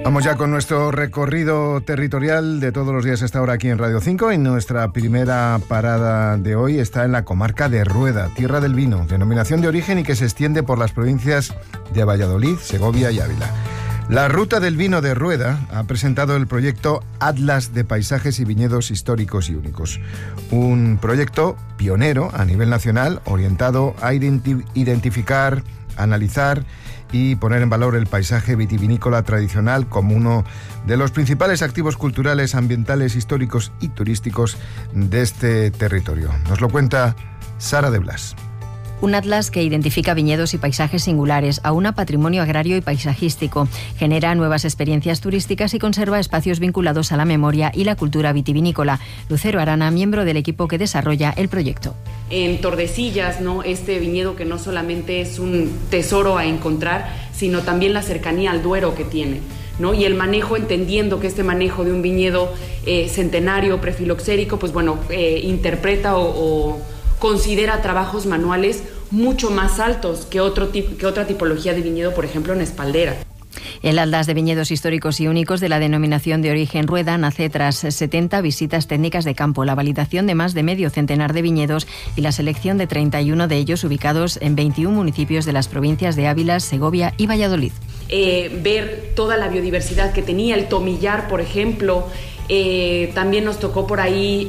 Vamos ya con nuestro recorrido territorial de todos los días a esta hora aquí en Radio 5. Y nuestra primera parada de hoy está en la comarca de Rueda, tierra del vino, denominación de origen y que se extiende por las provincias de Valladolid, Segovia y Ávila. La Ruta del Vino de Rueda ha presentado el proyecto Atlas de Paisajes y Viñedos Históricos y Únicos, un proyecto pionero a nivel nacional orientado a identificar, analizar y poner en valor el paisaje vitivinícola tradicional como uno de los principales activos culturales, ambientales, históricos y turísticos de este territorio. Nos lo cuenta Sara de Blas. Un atlas que identifica viñedos y paisajes singulares, aúna patrimonio agrario y paisajístico, genera nuevas experiencias turísticas y conserva espacios vinculados a la memoria y la cultura vitivinícola. Lucero Arana, miembro del equipo que desarrolla el proyecto. En Tordesillas, ¿no? Este viñedo que no solamente es un tesoro a encontrar, sino también la cercanía al Duero que tiene, ¿no? Y el manejo, entendiendo que este manejo de un viñedo centenario, prefiloxérico, pues bueno, interpreta o considera trabajos manuales mucho más altos que otra tipología de viñedo, por ejemplo, en espaldera. El Atlas de Viñedos Históricos y Únicos de la denominación de origen Rueda nace tras 70 visitas técnicas de campo, la validación de más de medio centenar de viñedos y la selección de 31 de ellos ubicados en 21 municipios de las provincias de Ávila, Segovia y Valladolid. Ver toda la biodiversidad que tenía el tomillar, por ejemplo. También nos tocó por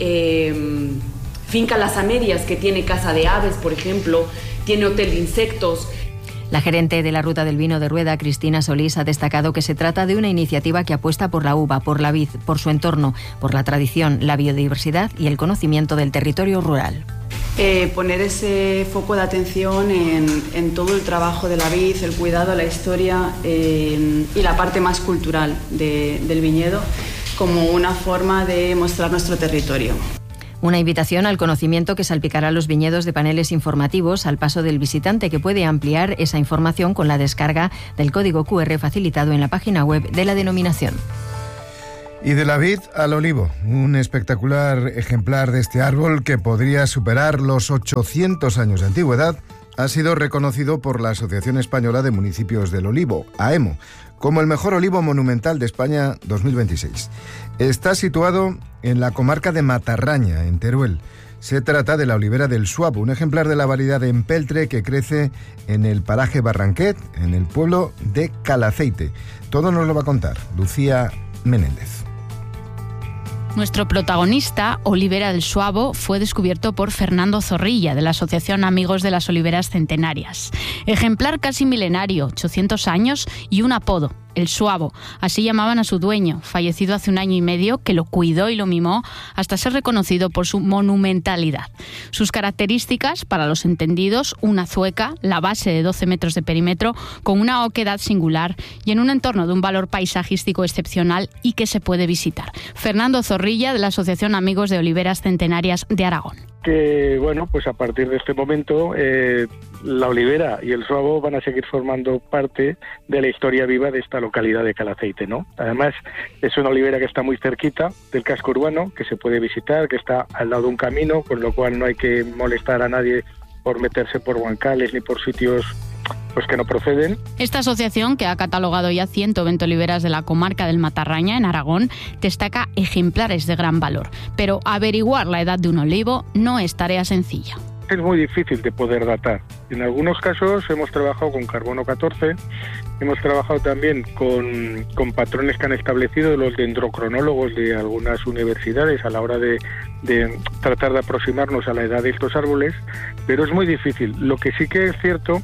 ahí Finca Las Amérias, que tiene casa de aves, por ejemplo, tiene hotel de insectos. La gerente de la Ruta del Vino de Rueda, Cristina Solís, ha destacado que se trata de una iniciativa que apuesta por la uva, por la vid, por su entorno, por la tradición, la biodiversidad y el conocimiento del territorio rural. Poner ese foco de atención en todo el trabajo de la vid, el cuidado, la historia y la parte más cultural del viñedo como una forma de mostrar nuestro territorio. Una invitación al conocimiento que salpicará los viñedos de paneles informativos al paso del visitante, que puede ampliar esa información con la descarga del código QR facilitado en la página web de la denominación. Y de la vid al olivo, un espectacular ejemplar de este árbol que podría superar los 800 años de antigüedad, ha sido reconocido por la Asociación Española de Municipios del Olivo, AEMO, como el mejor olivo monumental de España 2026. Está situado en la comarca de Matarraña, en Teruel. Se trata de la olivera del Suabo, un ejemplar de la variedad de empeltre que crece en el paraje Barranquet, en el pueblo de Calaceite. Todo nos lo va a contar Lucía Menéndez. Nuestro protagonista, Olivera del Suabo, fue descubierto por Fernando Zorrilla, de la Asociación Amigos de las Oliveras Centenarias. Ejemplar casi milenario, 800 años y un apodo, el Suabo. Así llamaban a su dueño, fallecido hace 1 año y medio, que lo cuidó y lo mimó hasta ser reconocido por su monumentalidad. Sus características, para los entendidos, una zueca, la base de 12 metros de perímetro, con una oquedad singular y en un entorno de un valor paisajístico excepcional y que se puede visitar. Fernando Zorrilla, de la Asociación Amigos de Oliveras Centenarias de Aragón. Que bueno, pues a partir de este momento la olivera y el Suabo van a seguir formando parte de la historia viva de esta localidad de Calaceite, ¿no? Además, es una olivera que está muy cerquita del casco urbano, que se puede visitar, que está al lado de un camino, con lo cual no hay que molestar a nadie por meterse por bancales ni por sitios pues que no proceden. Esta asociación, que ha catalogado ya 120 oliveras de la comarca del Matarraña, en Aragón, destaca ejemplares de gran valor. Pero averiguar la edad de un olivo no es tarea sencilla. Es muy difícil de poder datar. En algunos casos hemos trabajado con carbono 14, hemos trabajado también con patrones que han establecido los dendrocronólogos de algunas universidades a la hora de tratar de aproximarnos a la edad de estos árboles, pero es muy difícil. Lo que sí que es cierto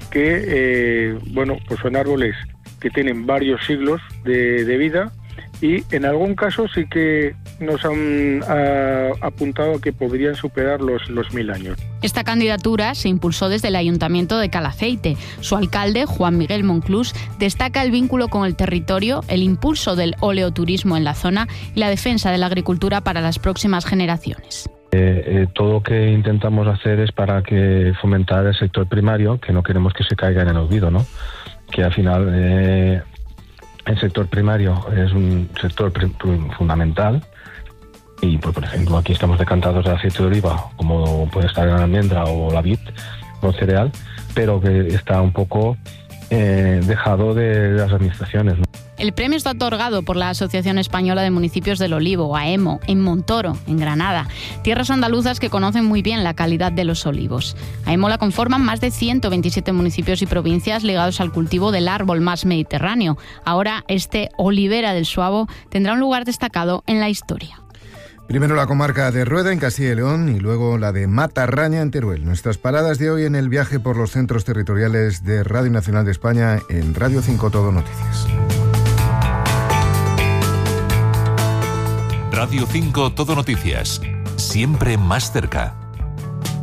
que pues son árboles que tienen varios siglos de vida y en algún caso sí que nos han apuntado que podrían superar los 1000 años. Esta candidatura se impulsó desde el Ayuntamiento de Calaceite. Su alcalde, Juan Miguel Monclús, destaca el vínculo con el territorio, el impulso del oleoturismo en la zona y la defensa de la agricultura para las próximas generaciones. Todo lo que intentamos hacer es para que fomentar el sector primario, que no queremos que se caiga en el olvido, ¿no? Que al final el sector primario es un sector fundamental y, por ejemplo, aquí estamos decantados de aceite de oliva, como puede estar la almendra o la vid o cereal, pero que está un poco dejado de las administraciones, ¿no? El premio está otorgado por la Asociación Española de Municipios del Olivo, AEMO, en Montoro, en Granada, tierras andaluzas que conocen muy bien la calidad de los olivos. AEMO la conforman más de 127 municipios y provincias ligados al cultivo del árbol más mediterráneo. Ahora este Olivera del Suabo tendrá un lugar destacado en la historia. Primero la comarca de Rueda, en Castilla y León, y luego la de Matarraña, en Teruel. Nuestras paradas de hoy en el viaje por los centros territoriales de Radio Nacional de España en Radio 5 Todo Noticias. Radio 5 Todo Noticias, siempre más cerca.